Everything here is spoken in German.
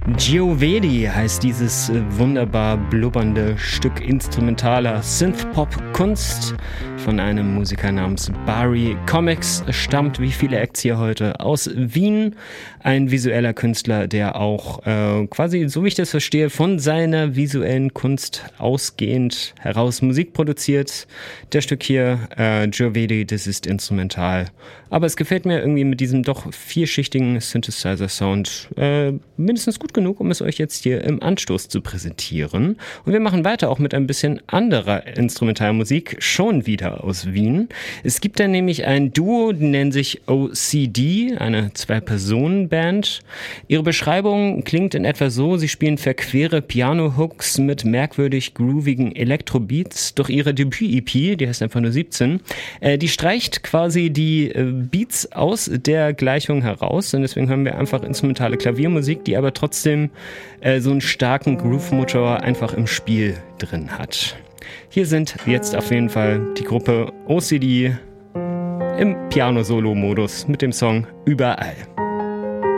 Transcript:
Giovedi heißt dieses wunderbar blubbernde Stück instrumentaler Synth-Pop-Kunst von einem Musiker namens Barry Comics. Stammt, wie viele Acts hier heute, aus Wien. Ein visueller Künstler, der auch quasi, so wie ich das verstehe, von seiner visuellen Kunst ausgehend heraus Musik produziert. Der Stück hier, Giovedi, das ist instrumental. Aber es gefällt mir irgendwie mit diesem doch vierschichtigen Synthesizer-Sound mindestens gut genug, um es euch jetzt hier im Anstoß zu präsentieren. Und wir machen weiter auch mit ein bisschen anderer Instrumentalmusik, schon wieder aus Wien. Es gibt da nämlich ein Duo, die nennen sich OCD, eine Zwei-Personen-Band. Ihre Beschreibung klingt in etwa so: Sie spielen verquere Piano-Hooks mit merkwürdig groovigen Elektro-Beats, doch ihre Debüt-EP, die heißt einfach nur 17, die streicht quasi die Beats aus der Gleichung heraus, und deswegen hören wir einfach instrumentale Klaviermusik, die aber trotzdem so einen starken Groove-Motor einfach im Spiel drin hat. Hier sind jetzt auf jeden Fall die Gruppe OCD im Piano-Solo-Modus mit dem Song Überall.